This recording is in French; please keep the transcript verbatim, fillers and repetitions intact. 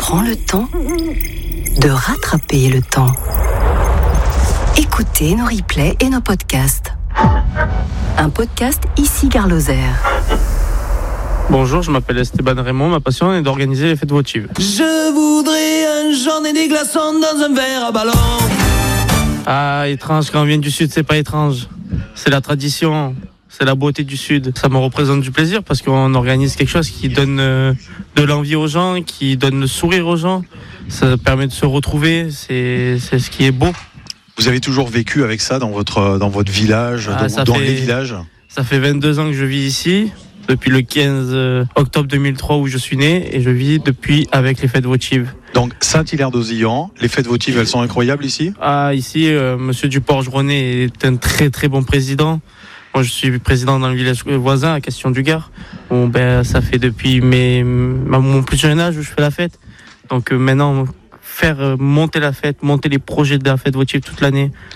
prend le temps de rattraper le temps. Écoutez nos replays et nos podcasts. Un podcast ici Gare Lozère. Bonjour, je m'appelle Esteban Raymond. Ma passion est d'organiser les fêtes votives. Je voudrais un jaune et des glaçons dans un verre à ballon. Ah, étrange, quand on vient du Sud, c'est pas étrange. C'est la tradition, c'est la beauté du Sud. Ça me représente du plaisir parce qu'on organise quelque chose qui donne euh, de l'envie aux gens, qui donne le sourire aux gens. Ça permet de se retrouver, c'est, c'est ce qui est beau. Vous avez toujours vécu avec ça dans votre, dans votre village, ah, dans, dans fait, les villages? Ça fait vingt-deux ans que je vis ici, depuis le quinze octobre deux mille trois où je suis né, et je vis depuis avec les fêtes votives. Donc Saint-Hilaire-d'Auzillon, les fêtes votives, elles sont incroyables ici? Ah, ici, euh, Monsieur Duport-Geronnet est un très très bon président. Moi, je suis président dans le village voisin, à Question-du-Gard. Bon, ben, ça fait depuis mes, mon plus jeune âge où je fais la fête. Donc euh, maintenant, faire monter la fête, monter les projets de la fête votive toute l'année,